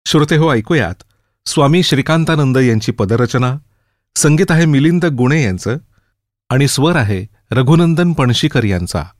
श्रोते हो, ऐकूयात स्वामी श्रीकांतानंद यांची पदरचना. संगीत आहे मिलिंद गुणे यांचं आणि स्वर आहे रघुनंदन पणशीकर यांचा.